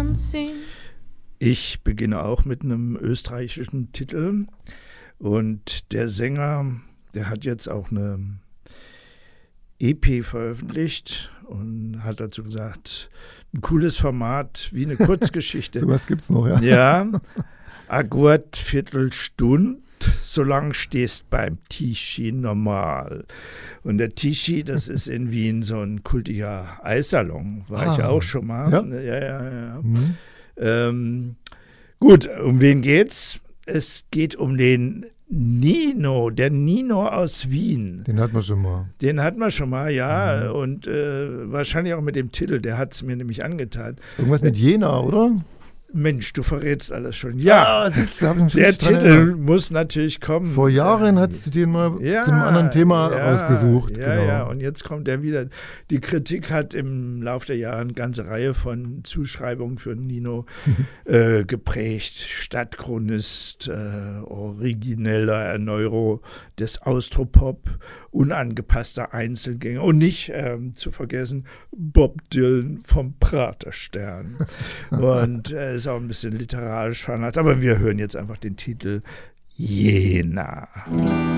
dancing. Ich beginne auch mit einem österreichischen Titel. Und der Sänger, der hat jetzt auch eine EP veröffentlicht und hat dazu gesagt, ein cooles Format, wie eine Kurzgeschichte. Sowas gibt's noch, ja. Ja, Agurt Viertelstunde, solange stehst beim Tischi normal. Und der Tischi, das ist in Wien so ein kultiger Eissalon, war ich auch schon mal. Ja. Mhm. Gut, um wen geht's? Es geht um den Nino, der Nino aus Wien. Den hatten wir schon mal. Ja. Mhm. Und wahrscheinlich auch mit dem Titel, der hat es mir nämlich angetan. Irgendwas mit Jena, oder? Mensch, du verrätst alles schon. Ja, der Titel muss natürlich kommen. Vor Jahren hattest du den mal zu einem anderen Thema rausgesucht. Ja, und jetzt kommt er wieder. Die Kritik hat im Laufe der Jahre eine ganze Reihe von Zuschreibungen für Nino geprägt. Stadtchronist, origineller Erneuerer des Austropop, unangepasster Einzelgänger und nicht zu vergessen Bob Dylan vom Praterstern. Und ist auch ein bisschen literarisch veranlagt, aber wir hören jetzt einfach den Titel Jena.